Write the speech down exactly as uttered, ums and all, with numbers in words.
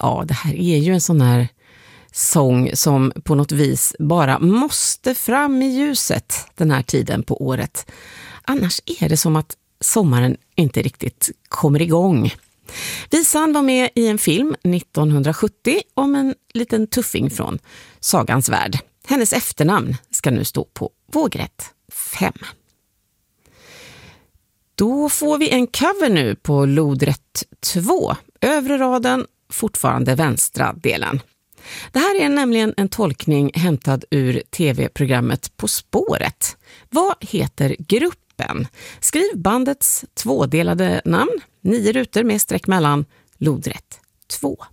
Ja, det här är ju en sån här sång som på något vis bara måste fram i ljuset den här tiden på året. Annars är det som att sommaren inte riktigt kommer igång. Visan var med i en film nittonhundrasjuttio om en liten tuffing från sagans värld. Hennes efternamn ska nu stå på vågrätt fem. Då får vi en cover nu på lodrätt två. Övre raden, fortfarande vänstra delen. Det här är nämligen en tolkning hämtad ur tv-programmet På spåret. Vad heter gruppen? Skriv bandets tvådelade namn, nio rutor med streck mellan, lodrätt två.